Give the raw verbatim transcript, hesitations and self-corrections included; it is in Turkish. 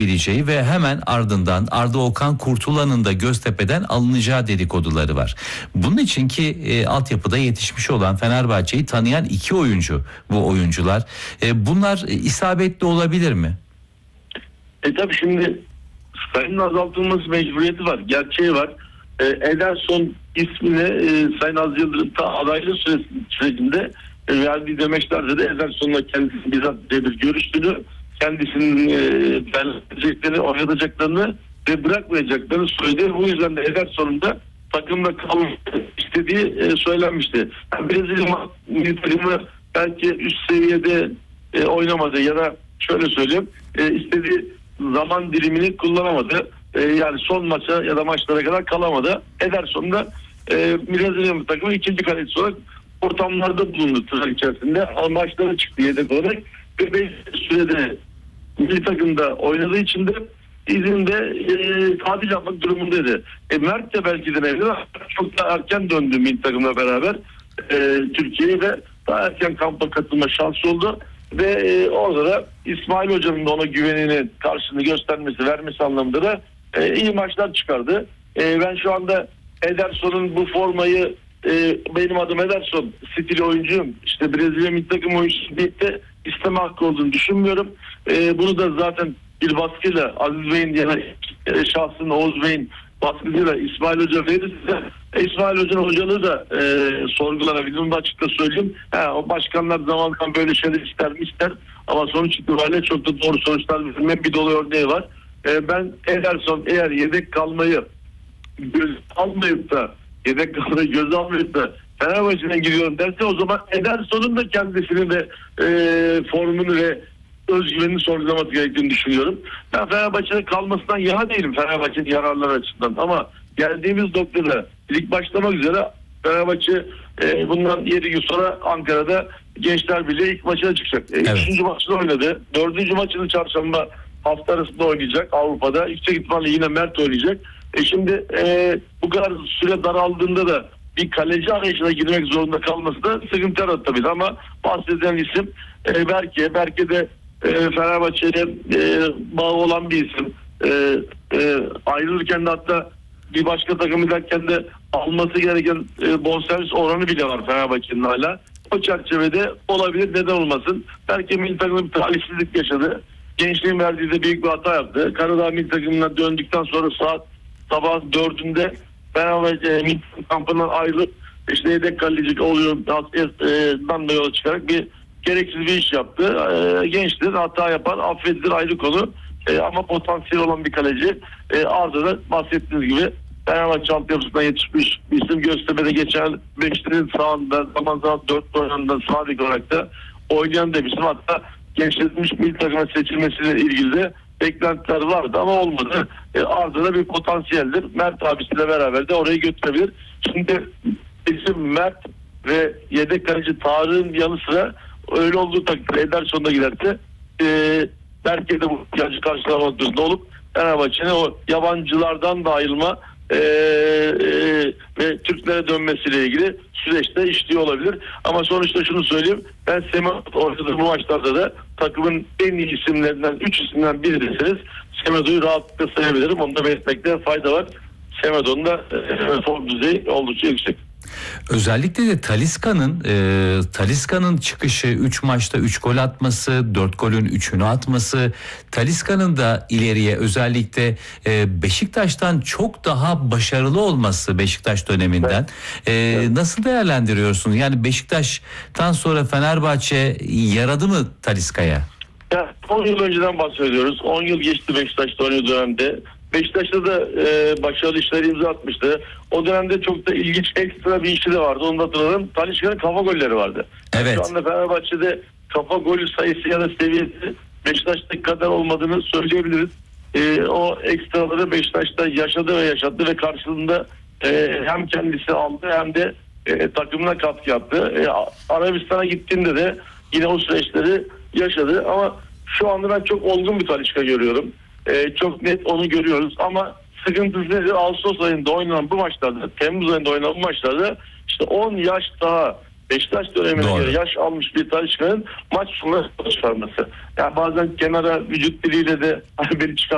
bileceği ve hemen ardından Arda Okan Kurtulan'ın da Göztepe'den alınacağı dedikoduları var. Bunun için ki e, altyapıda yetişmiş olan Fenerbahçe'yi tanıyan iki oyuncu bu oyuncular. E, bunlar e, isabetli olabilir mi? E tabii şimdi sayının azaltılması mecburiyeti var. Gerçeği var. E, Ederson ismini e, Sayın Aziz Yıldırım ta adaylık süresi, sürecinde e, verdiği demeçlerde de Ederson'la kendisinin bizzat bir görüştüğünü, kendisinin e, oynatacaklarını ve bırakmayacaklarını söyledi. Bu yüzden de Ederson'un da takımda kalmak istediği e, söylenmişti. Yani Brezilya milli takımı belki üst seviyede e, oynamadı ya da şöyle söyleyeyim e, istediği zaman dilimini kullanamadı. E, yani son maça ya da maçlara kadar kalamadı. Ederson da e, Brezilya milli takımı ikinci kalecisi olarak ortamlarda bulundu tırnak içerisinde. Ama maçlara çıktı yedek olarak ve belli sürede milli takımda oynadığı için de izinde e, tatil yapmak durumundaydı. E, Mert de belki denebilir ama çok da erken döndü milli takımla beraber e, Türkiye'ye ve daha erken kampa katılma şansı oldu. Ve e, orada da İsmail Hoca'nın da ona güvenini, karşılığını göstermesi, vermesi anlamında da e, iyi maçlar çıkardı. E, ben şu anda Ederson'un bu formayı e, benim adım Ederson, stil oyuncuyum, İşte Brezilya milli takım oyuncusu birlikte isteme hakkı olduğunu düşünmüyorum. E, bunu da zaten bir baskıyla Aziz Bey'in yani e, şahsının Oğuz Bey'in baskısıyla İsmail Hoca verirse e, İsmail Hoca'nın hocalığı da e, sorgulanabilir. Bunu da açıkça söyleyeyim. Ha, o başkanlar zamanla böyle şeyler ister mi ister ama sonuç itibariyle çok da doğru sonuçlar vermek bir dolu örneği var. E, ben Ederson eğer yedek kalmayı göz almayıp da yedek kalmayı göz almayıp da Fenerbahçe'den gidiyorum derse o zaman Ederson'un da kendisini ve e, formunu ve özgüvenini sorgulaması gerektiğini düşünüyorum. Ben Fenerbahçe'de kalmasından yana değilim Fenerbahçe'nin yararları açısından. Ama geldiğimiz noktada lig başlamak üzere Fenerbahçe e, bundan yedi gün sonra Ankara'da Gençler Birliği ilk maçına çıkacak. E, evet. Üçüncü maçını oynadı. Dördüncü maçını çarşamba hafta arasında oynayacak Avrupa'da. Yüksek ihtimalle yine Mert oynayacak. E şimdi e, bu kadar süre daraldığında da bir kaleci arayışına girmek zorunda kalması da sıkıntı yarattı tabii. Ama bahsedilen isim e, Berke. Berke de e, Fenerbahçe'yle e, bağı olan bir isim. E, e, ayrılırken de hatta bir başka takım giderken de alması gereken e, bonservis oranı bile var Fenerbahçe'nin hala. O çerçevede olabilir, neden olmasın. Berke milli takımda bir talihsizlik yaşadı. Gençliğin verdiği de büyük bir hata yaptı. Karadağ milli takımına döndükten sonra saat sabah dördünde Fenerbahçe milli kampından ayrılıp işte yedek kalecilik oluyor dan da yola çıkarak bir gereksiz bir iş yaptı. E, gençtir, hata yapar, affedilir, ayrı konu. E, ama potansiyel olan bir kaleci. E, Arda da bahsettiğiniz gibi Fenerbahçe altyapısından yetişmiş bir isim. Göztepe'de geçen beşlerin sağında zaman zaman dört oynanında sağ bek olarak da oynayan da bir isim. Hatta gençleşmiş milli takıma seçilmesiyle ilgili de beklentiler vardı ama olmadı. E, Arda da bir potansiyeldir. Mert abisiyle beraber de orayı götürebilir. Şimdi isim Mert ve yedek kaleci Tarık'ın yanı sıra öyle olduğu takdirde Ederson da giderse e, belki de bu ihtiyacı karşılamak durumunda olup Fenerbahçe'nin o yabancılardan da ayrılma e, e, ve Türklere dönmesiyle ilgili süreçte işliyor olabilir. Ama sonuçta şunu söyleyeyim. Ben Semedo oynadığı bu maçlarda da takımın en iyi isimlerinden, üç isimden birisiniz. Semedo'yu rahatlıkla sayabilirim. Onu da belirtmekte fayda var. Semedo'nun da e, form düzeyi oldukça yüksek. Özellikle de Talisca'nın e, Talisca'nın çıkışı, üç maçta üç gol atması, dört golün üçünü atması, Talisca'nın da ileriye özellikle e, Beşiktaş'tan çok daha başarılı olması Beşiktaş döneminden. Evet. E, evet. Nasıl değerlendiriyorsunuz? Yani Beşiktaş'tan sonra Fenerbahçe yaradı mı Talisca'ya? Ya, on yıl önceden bahsediyoruz. on yıl geçti Beşiktaş'ta oynadığı dönemde. Beşiktaş'ta da e, başarılı işleri imza atmıştı. O dönemde çok da ilginç ekstra bir işi de vardı. Onu da hatırladım. Talisca'nın kafa golleri vardı. Evet. Şu anda Fenerbahçe'de kafa golü sayısı ya da seviyesi Beşiktaş'taki kadar olmadığını söyleyebiliriz. E, o ekstraları Beşiktaş'ta yaşadı ve yaşattı ve karşılığında e, hem kendisi aldı hem de e, takımına katkı yaptı. E, Arabistan'a gittiğinde de yine o süreçleri yaşadı ama şu anda ben çok olgun bir Talisca görüyorum. Ee, çok net onu görüyoruz ama sıkıntısı nedir? Ağustos ayında oynanan bu maçlarda, Temmuz ayında oynanan bu maçlarda işte on yaş daha Beşiktaş dönemine Doğru. göre yaş almış bir Talisca'nın maç sonuna çıkarması. Yani bazen kenara vücut diliyle de beni çıkart